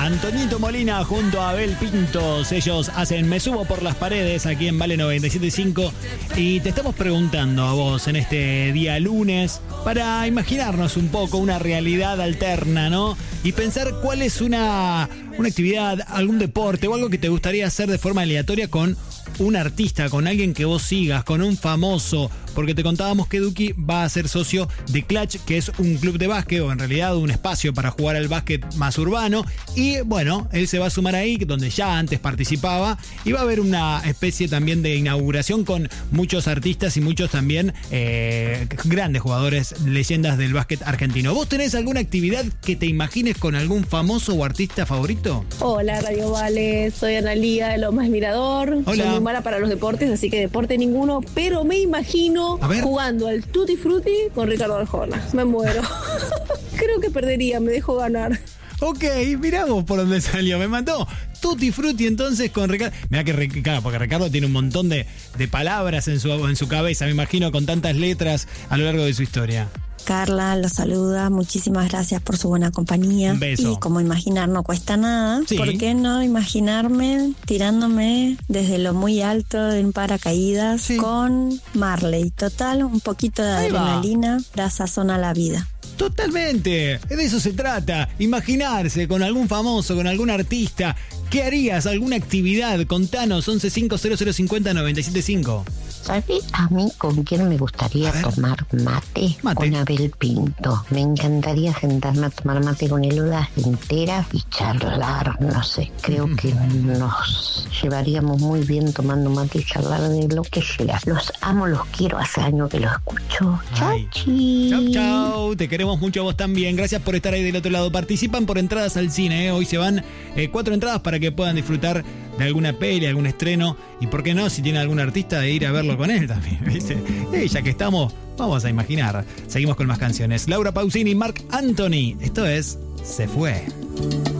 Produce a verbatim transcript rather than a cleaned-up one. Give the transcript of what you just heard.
Antonito Molina junto a Abel Pintos. Ellos hacen Me Subo por las Paredes aquí en Vale noventa y siete punto cinco. Y te estamos preguntando a vos en este día lunes para imaginarnos un poco una realidad alterna, ¿no? Y pensar cuál es una, una actividad, algún deporte o algo que te gustaría hacer de forma aleatoria con un artista, con alguien que vos sigas, con un famoso, porque te contábamos que Duki va a ser socio de Clutch, que es un club de básquet, o en realidad un espacio para jugar al básquet más urbano, y bueno, él se va a sumar ahí, donde ya antes participaba, y va a haber una especie también de inauguración con muchos artistas y muchos también eh, grandes jugadores, leyendas del básquet argentino. ¿Vos tenés alguna actividad que te imagines con algún famoso o artista favorito? Hola, Radio Vale, soy Analía de Lomas Mirador. Hola. Soy muy mala para los deportes, así que deporte ninguno, pero me imagino jugando al Tutti Frutti con Ricardo Arjona. Me muero. Creo que perdería, me dejo ganar. Ok, mirá vos por dónde salió. Me mandó Tutti Frutti entonces con Ricardo. Mirá que claro, porque Ricardo tiene un montón de, de palabras en su, en su cabeza, me imagino, con tantas letras a lo largo de su historia. Carla los saluda, muchísimas gracias por su buena compañía. Un beso. Y como imaginar no cuesta nada, Sí. ¿por qué no imaginarme tirándome desde lo muy alto de un paracaídas Sí. con Marley? Total, un poquito de Ahí va. adrenalina da sazón a la vida. Totalmente, de eso se trata, imaginarse con algún famoso, con algún artista. ¿Qué harías? ¿Alguna actividad? Contanos, once cinco cero cero cincuenta noventa y siete cinco. ¿Sabes a mí con quién me gustaría tomar mate? Mate. Con Abel Pinto. Me encantaría sentarme a tomar mate con él horas enteras y charlar, no sé. Creo que nos llevaríamos muy bien tomando mate y charlar de lo que sea. Los amo, los quiero, hace años que los escucho. Ay. Chachi. Chau, chau, te queremos mucho a vos también. Gracias por estar ahí del otro lado. Participan por entradas al cine, ¿eh? Hoy se van eh, cuatro entradas para que puedan disfrutar de alguna peli, algún estreno. Y por qué no, si tiene algún artista, de ir a verlo con él también, ¿viste? Eh, ya que estamos, vamos a imaginar. Seguimos con más canciones. Laura Pausini, Marc Anthony. Esto es Se Fue.